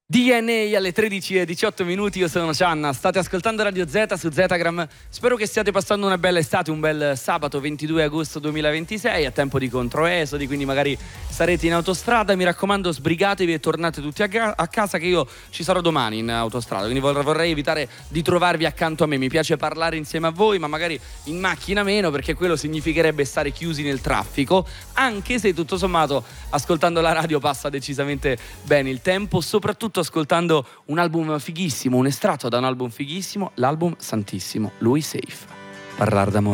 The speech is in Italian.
DNA alle 13:18. Io sono Cianna, state ascoltando Radio Z su Zetagram. Spero che stiate passando una bella estate, un bel sabato 22 agosto 2026, a tempo di controesodi, quindi magari sarete in autostrada. Mi raccomando, sbrigatevi e tornate tutti a casa, che io ci sarò domani in autostrada, quindi vorrei evitare di trovarvi accanto a me. Mi piace parlare insieme a voi, ma magari in macchina meno, perché quello significherebbe stare chiusi nel traffico, anche se tutto sommato ascoltando la radio passa decisamente bene il tempo, soprattutto ascoltando un album fighissimo, un estratto da un album fighissimo, l'album Santissimo, Louis Safe. Parlar d'amore.